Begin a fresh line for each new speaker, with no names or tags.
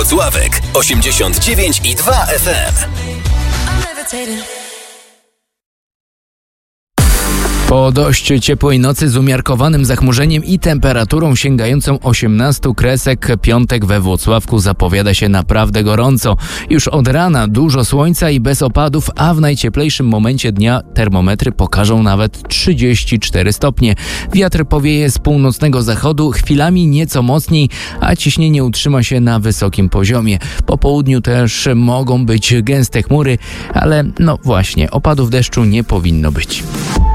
Włocławek 89,2 FM.
Po dość ciepłej nocy z umiarkowanym zachmurzeniem i temperaturą sięgającą 18 kresek, piątek we Włocławku zapowiada się naprawdę gorąco. Już od rana dużo słońca i bez opadów, a w najcieplejszym momencie dnia termometry pokażą nawet 34 stopnie. Wiatr powieje z północnego zachodu, chwilami nieco mocniej, a ciśnienie utrzyma się na wysokim poziomie. Po południu też mogą być gęste chmury, ale no właśnie, opadów deszczu nie powinno być.